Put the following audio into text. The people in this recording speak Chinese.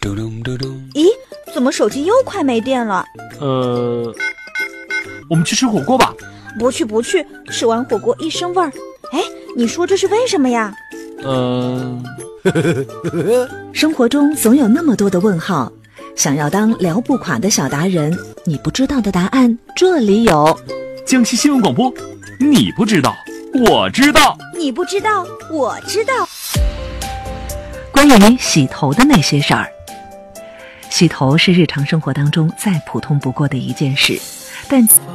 咦，怎么手机又快没电了？ 我们去吃火锅吧。 不去，吃完火锅一身味儿。哎，你说这是为什么呀？ 生活中总有那么多的问号，想要当聊不垮的小达人，你不知道的答案这里有。 江西新闻广播，你不知道我知道， 你不知道我知道。 关于洗头的那些事儿。洗头是日常生活当中再普通不过的一件事，但